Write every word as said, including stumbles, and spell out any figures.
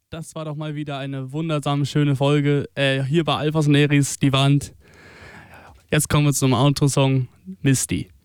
das war doch mal wieder eine wundersame, schöne Folge. Äh, hier bei Alphas und Eris, die Wand. Jetzt kommen wir zum Outro-Song, Misty.